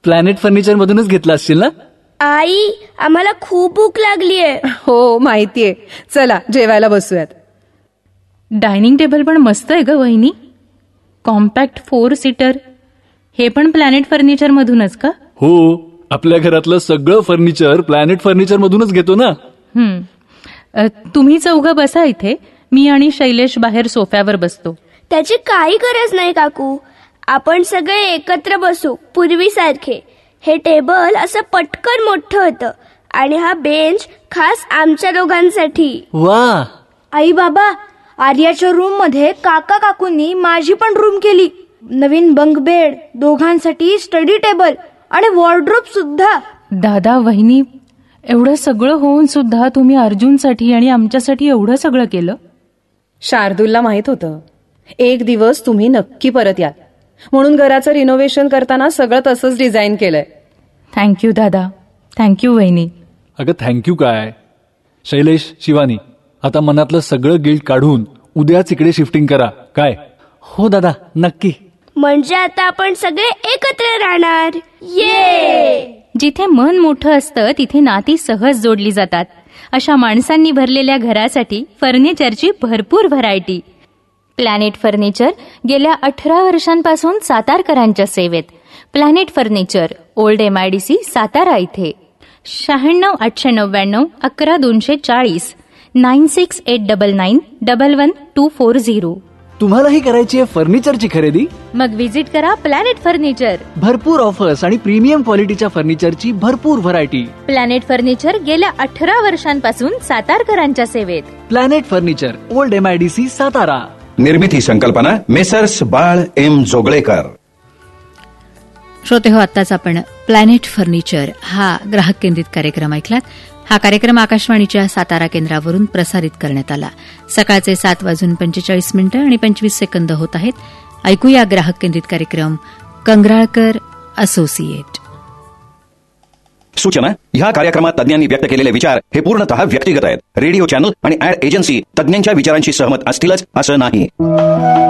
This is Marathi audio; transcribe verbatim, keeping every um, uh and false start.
प्लॅनेट फर्निचर मधूनच घेतला असशील ना? आई, आम्हाला खूप भूक लागलीये. हो माहितीये. चला जेवायला बसूयात. डायनिंग टेबल पण मस्त आहे ग वहिनी. Compact four seater. हे पण प्लॅनेट फर्निचर मधूनच का? हो, आपल्या घरातलं सगळं फर्निचर प्लॅनेट फर्निचर मधूनच घेतो ना. हम्म तुम्ही चौघं बसा इथे, मी आणि शैलेश बाहेर सोफ्यावर बसतो. त्याची काही गरज नाही काकू, आपण सगळे एकत्र बसू पूर्वीसारखे. हे टेबल असं पटकन मोठं होतं आणि हा बेंच खास आमच्या दोघांसाठी. वा. आई बाबा, आर्याच्या रूम मध्ये काका काकूंनी माझी पण रूम केली. नवीन बंक बेड, दोघांसाठी स्टडी टेबल आणि वॉर्डरोब सुद्धा. दादा वहिनी, एवढं सगळं होऊन सुद्धा तुम्ही अर्जुनसाठी आणि आमच्यासाठी एवढं सगळं केलं. शार्दूलला माहित होतं एक दिवस तुम्ही नक्की परत याल, म्हणून घराचं रिनोव्हेशन करताना सगळं तसंच डिझाईन केलंय. थँक्यू दादा. थँक्यू वहिनी. अगं थँक्यू काय. शैलेश, शिवानी, आता मनातलं सगळं गिल्ट काढून उद्याच इकडे शिफ्टिंग करा. काय? हो दादा, नक्की. म्हणजे आता आपण सगळे एकत्र राहणार. ये. जिथे मन मोठं असतं तिथे नाती सहज जोडली जातात. अशा माणसांनी भरलेल्या घरासाठी फर्निचरची भरपूर व्हरायटी. प्लॅनेट फर्निचर गेल्या अठरा वर्षांपासून सातारकरांच्या सेवेत. Planet furniture, old MIDC, Satara इथे. शहाण्णव आठशे नव्याण्णव अकरा दोनशे चाळीस nine six eight double nine double one two four zero. तुम्हालाही करायची आहे फर्निचरची खरेदी? मग विजिट करा प्लॅनेट फर्निचर. भरपूर ऑफर्स आणि प्रीमियम क्वालिटीच्या फर्निचरची भरपूर व्हरायटी. प्लॅनेट फर्निचर गेल्या अठरा वर्षांपासून सातारकरांच्या सेवेत. Planet furniture, old MIDC, Satara. निर्मिती संकल्पना मेसर्स बाळ एम जोगळेकर. श्रोते हो, आत्ताच आपण प्लॅनेट फर्निचर हा ग्राहक केंद्रित कार्यक्रम ऐकलात. हा कार्यक्रम आकाशवाणीच्या सातारा केंद्रावरून प्रसारित करण्यात आला. सकाळचे सात वाजून पंचेचाळीस मिनिटं आणि पंचवीस सेकंद होत आहेत. ऐकूया ग्राहक केंद्रित कार्यक्रम कंगराळकर असोसिएट. सूचना: ह्या कार्यक्रमात तज्ञांनी व्यक्त केलेले विचार हे पूर्णतः व्यक्तिगत आहेत. रेडिओ चॅनल आणि ऍड एजन्सी तज्ञांच्या विचारांशी सहमत असतीलच असं नाही.